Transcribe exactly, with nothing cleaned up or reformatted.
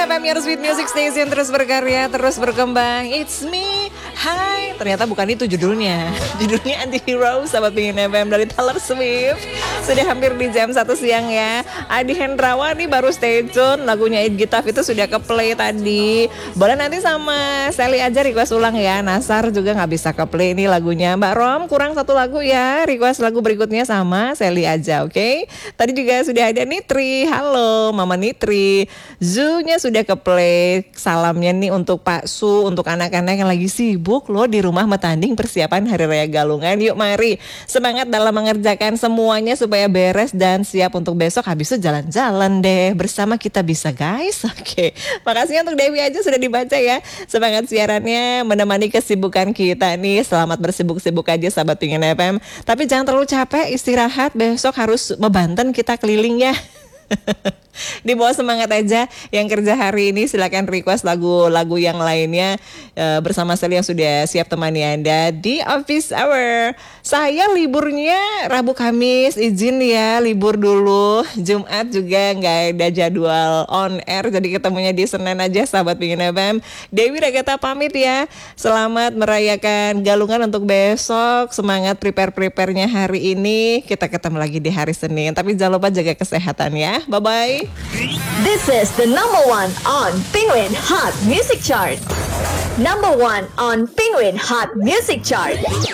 F M, your sweet music station, terus berkarya, terus berkembang. It's me, hai. Ternyata bukan itu judulnya. Judulnya Anti-Hero, sahabat Pingin F M dari Taylor Swift. Sudah hampir di jam satu siang ya. Adi Hendrawan nih baru stay tune. Lagunya It Gitaf itu sudah ke play tadi. Boleh nanti sama Sally aja request ulang ya. Nasar juga gak bisa ke play nih lagunya. Mbak Rom kurang satu lagu ya. Request lagu berikutnya sama Sally aja, oke okay? Tadi juga sudah ada Nitri. Halo Mama Nitri. Zoo-nya sudah ke play. Salamnya nih untuk Pak Su, untuk anak-anak yang lagi sibuk loh di rumah metanding persiapan Hari Raya Galungan. Yuk mari semangat dalam mengerjakan semuanya supaya beres dan siap untuk besok. Habis itu jalan-jalan deh bersama kita bisa guys. Oke, makasih untuk Dewi aja sudah dibaca ya. Semangat siarannya menemani kesibukan kita nih. Selamat bersibuk-sibuk aja sahabat Pingin F M. Tapi jangan terlalu capek, istirahat. Besok harus membanten kita keliling ya. Di bawah semangat aja. Yang kerja hari ini silakan request lagu-lagu yang lainnya e, bersama Sally yang sudah siap temani Anda di Office Hour. Saya liburnya Rabu Kamis, izin ya libur dulu. Jumat juga nggak ada jadwal on air, jadi ketemunya di Senin aja sahabat Pingin F M. Dewi Regata pamit ya. Selamat merayakan Galungan untuk besok. Semangat prepare-prepare-nya hari ini. Kita ketemu lagi di hari Senin. Tapi jangan lupa jaga kesehatan ya. Bye-bye. This is the number one on Penguin Hot Music Chart. Number one on Penguin Hot Music Chart.